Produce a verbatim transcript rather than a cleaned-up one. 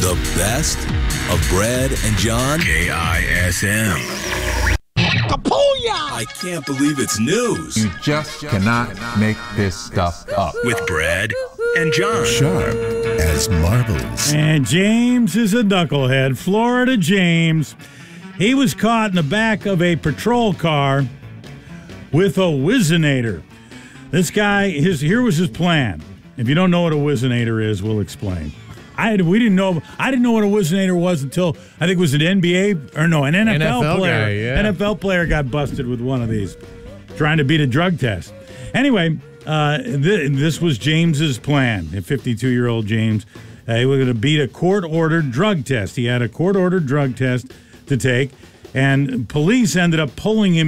The best of Brad and John. K I S M. Kapuya! I can't believe it's news. You just cannot make this stuff up. With Brad and John. Sharp as marbles. And James is a knucklehead. Florida James. He was caught in the back of a patrol car with a Whizzinator. This guy, his here was his plan. If you don't know what a Whizzinator is, we'll explain. I had, we didn't know. I didn't know what a Whizzinator was until I think it was an N B A or no, an N F L, N F L player. guy, yeah. N F L player got busted with one of these, trying to beat a drug test. Anyway, uh, th- this was James's plan. fifty-two-year-old James, uh, he was going to beat a court-ordered drug test. He had a court-ordered drug test to take, and police ended up pulling him